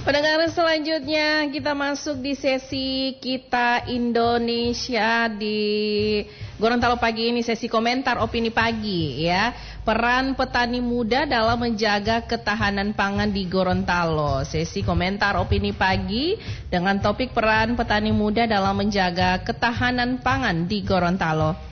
Pendengar selanjutnya kita masuk di sesi Kita Indonesia di Gorontalo pagi ini, sesi komentar opini pagi ya. Peran petani muda dalam menjaga ketahanan pangan di Gorontalo. Sesi komentar opini pagi dengan topik peran petani muda dalam menjaga ketahanan pangan di Gorontalo.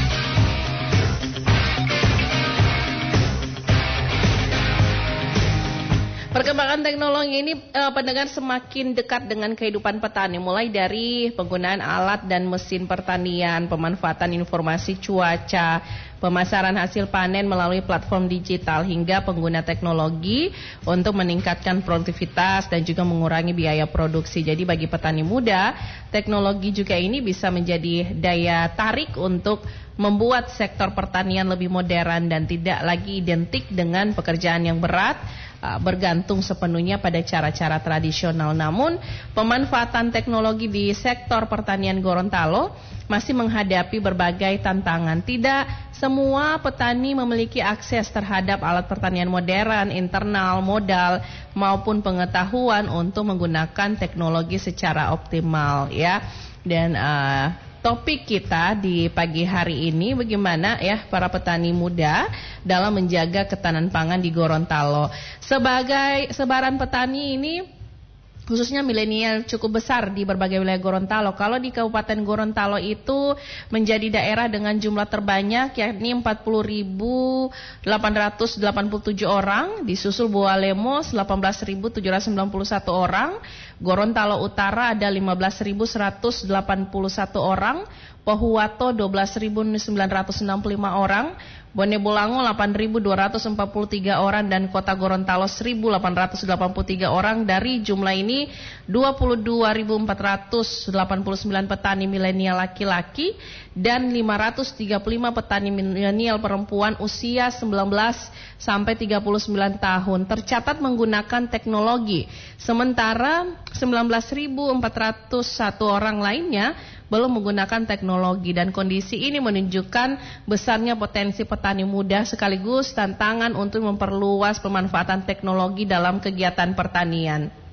Perkembangan teknologi ini pendengar semakin dekat dengan kehidupan petani, mulai dari penggunaan alat dan mesin pertanian, pemanfaatan informasi cuaca, pemasaran hasil panen melalui platform digital, hingga pengguna teknologi untuk meningkatkan produktivitas dan juga mengurangi biaya produksi. Jadi bagi petani muda, teknologi juga ini bisa menjadi daya tarik untuk membuat sektor pertanian lebih modern dan tidak lagi identik dengan pekerjaan yang berat, bergantung sepenuhnya pada cara-cara tradisional. Namun, pemanfaatan teknologi di sektor pertanian Gorontalo masih menghadapi berbagai tantangan. Tidak semua petani memiliki akses terhadap alat pertanian modern, internal, modal, maupun pengetahuan untuk menggunakan teknologi secara optimal ya. Dan topik kita di pagi hari ini, bagaimana ya para petani muda dalam menjaga ketahanan pangan di Gorontalo. Sebagai sebaran petani ini, khususnya milenial, cukup besar di berbagai wilayah Gorontalo. Kalau di Kabupaten Gorontalo itu menjadi daerah dengan jumlah terbanyak, yakni 40.887 orang, disusul Bualemos 18.791 orang, Gorontalo Utara ada 15.181 orang, Pohuwato 12.965 orang, Bone Bolango 8.243 orang, dan Kota Gorontalo 1.883 orang. Dari jumlah ini 22.489 petani milenial laki-laki dan 535 petani milenial perempuan usia 19 sampai 39 tahun tercatat menggunakan teknologi. Sementara 19.401 orang lainnya belum menggunakan teknologi, dan kondisi ini menunjukkan besarnya potensi petani muda sekaligus tantangan untuk memperluas pemanfaatan teknologi dalam kegiatan pertanian.